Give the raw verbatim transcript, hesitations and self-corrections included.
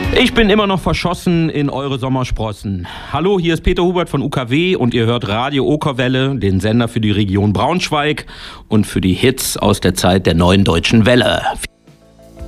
Ich bin immer noch verschossen in eure Sommersprossen. Hallo, hier ist Peter Hubert von U K W und ihr hört Radio Okerwelle, den Sender für die Region Braunschweig und für die Hits aus der Zeit der Neuen Deutschen Welle.